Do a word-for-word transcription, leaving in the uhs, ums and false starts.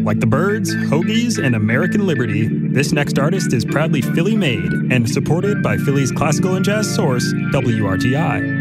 Like the Byrds, Hoagies, and American Liberty, this next artist is proudly Philly made and supported by Philly's classical and jazz source, W R T I.